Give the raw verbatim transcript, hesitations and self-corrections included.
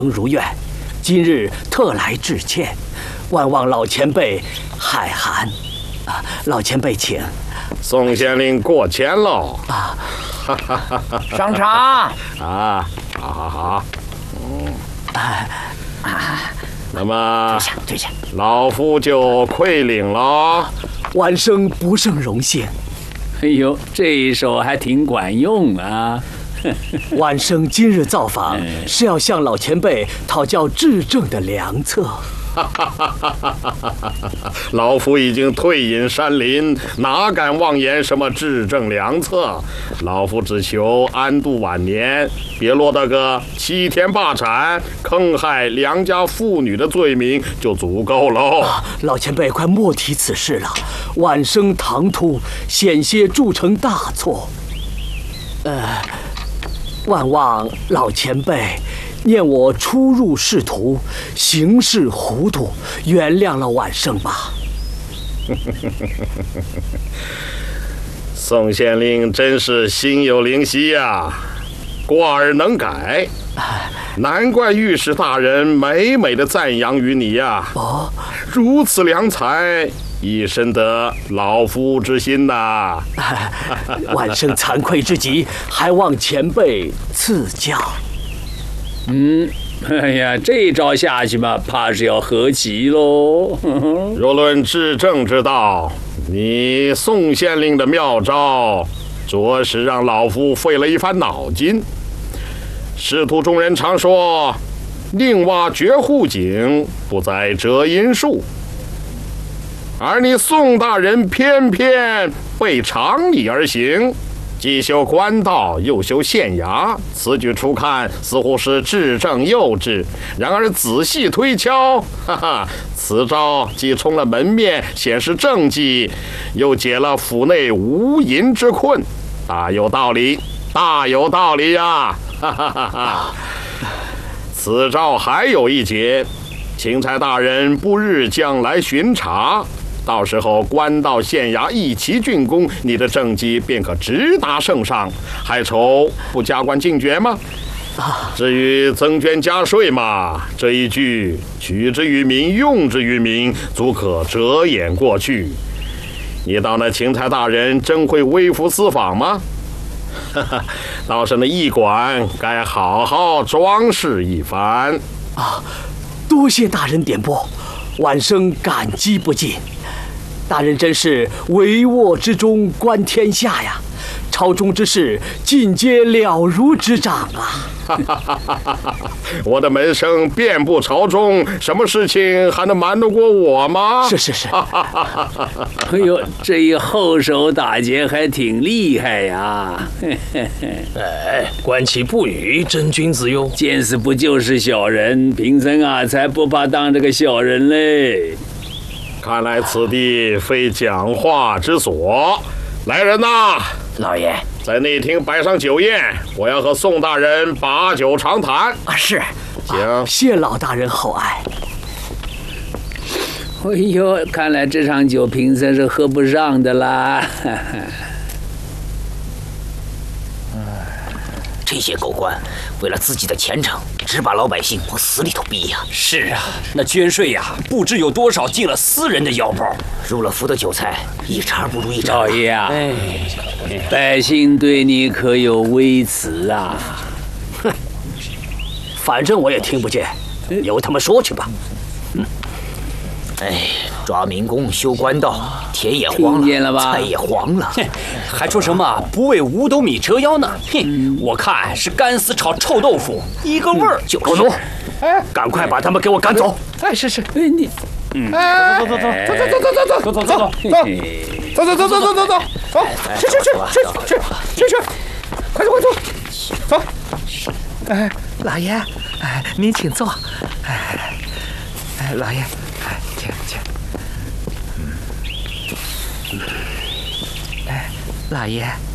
如愿，今日特来致歉，万望老前辈海涵。啊，老前辈请。 宋县令过谦喽。 啊， 上茶。 啊，好好好。嗯。 啊啊。 那么， 退下，退下。 老夫就愧领了。 晚生不胜荣幸。 哎呦，这一手还挺管用啊！ 晚生今日造访，是要向老前辈讨教治政的良策。 老夫已经退隐山林，哪敢妄言什么治政良策？老夫只求安度晚年，别落得个欺天霸产、坑害良家妇女的罪名就足够喽。 啊，老前辈快莫提此事了，晚生唐突，险些铸成大错。呃，万望老前辈念我初入仕途，行事糊涂，原谅了晚生吧。 宋县令真是心有灵犀呀，过而能改，难怪御史大人美美的赞扬于你呀。 哦， 如此良才，亦深得老夫之心呐。 晚生惭愧之极，还望前辈赐教。 嗯，哎呀，这一招下去嘛，怕是要和棋喽。 若论治政之道，你宋县令的妙招，着实让老夫费了一番脑筋。仕途中人常说，宁挖掘户井，不在折阴树。而你宋大人偏偏背常理而行，既修官道又修县衙，此举初看似乎是治政幼稚，然而仔细推敲，哈哈，此招既充了门面，显示政绩，又解了府内无银之困，大有道理，大有道理呀！哈哈哈哈。此招还有一节，钦差大人不日将来巡查，到时候官道县衙一齐竣工，你的政绩便可直达圣上，还愁不加官进爵吗？啊，至于增捐加税嘛，这一句取之于民，用之于民，足可遮掩过去。你道那钦差大人真会微服私访吗？哈哈，倒是那驿馆该好好装饰一番啊！多谢大人点拨，晚生感激不尽。大人真是帷幄之中观天下呀，朝中之事尽皆了如指掌啊！ 我的门生遍布朝中，什么事情还能瞒得过我吗？ 是是是。 哎呦，这一后手打劫还挺厉害呀！ 哎，观其不语，真君子哟。 见死不救是小人，贫僧啊才不怕当这个小人嘞。 看来此地非讲话之所。来人呐！ 老爷， 在内厅摆上酒宴，我要和宋大人把酒长谈。 啊，是。 请、 啊，谢老大人厚爱。 哎呦，看来这场酒贫僧是喝不上的啦。 这些狗官为了自己的前程，只把老百姓往死里头逼呀！ 是啊，那捐税呀，不知有多少进了私人的腰包。 入了府的韭菜，一茬不如一茬。 老爷啊，哎，百姓对你可有微词啊？ 哼，反正我也听不见，由他们说去吧。 嗯，哎，抓民工、修官道，田也荒了， 听见了吧？ 菜也黄了， 还说什么不为五斗米折腰呢？哼，我看是干丝炒臭豆腐，一个味儿。 狗奴，哎，赶快把他们给我赶走！ 哎，是是，哎你，嗯，走走走走走走走走走走走走走走走走走走走，走，去去去去去去去，快走快走，走。 哎，老爷，哎，您请坐。哎，哎，老爷，哎，请请。嗯，哎，老爷。